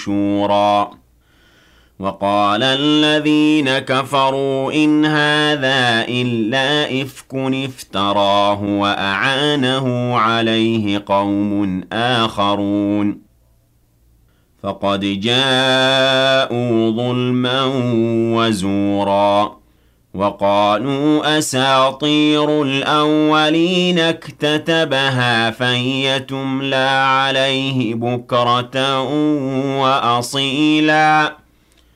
شورا وقال الذين كفروا إن هذا إلا إفك افتراه وأعانه عليه قوم آخرون فقد جاءوا ظلما وزورا وقالوا أساطير الأولين اكتتبها فهي تملى عليه بكرة وأصيلا